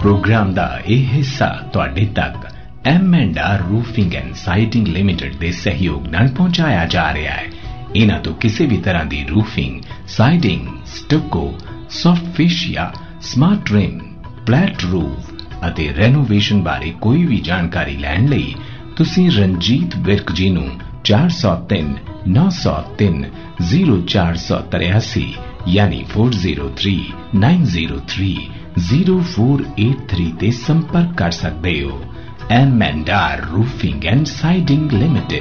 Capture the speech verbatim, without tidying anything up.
Programme का यह हिस्सा तुहाडे तक M and are roofing and siding limited के सहयोग नाल पहुंचाया जा रहा है। इन्हां तो किसी भी तरह की roofing, siding, stucco, soft fascia, smart rim, flat roof अते रेनोवेशन बारे कोई भी जानकारी लैण लई तुसीं रंजीत विर्क जी नूं चार सौ तीन नौ सौ तीन जीरो चार सौ तिरासी यानी four zero three nine zero three zero four eight three ते संपर्क कर सकते हो। M and are roofing and siding limited.